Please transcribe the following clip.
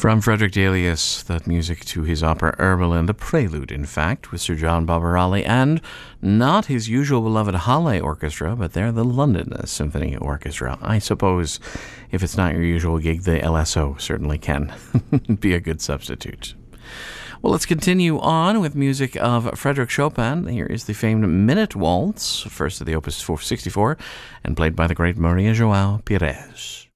From Frederick Delius, that music to his opera Ermelin, the prelude, in fact, with Sir John Barbarali, and not his usual beloved Halle Orchestra, but they're the London Symphony Orchestra. I suppose if it's not your usual gig, the LSO certainly can be a good substitute. Well, let's continue on with music of Frédéric Chopin. Here is the famed Minute Waltz, first of the Opus 464, and played by the great Maria João Pires.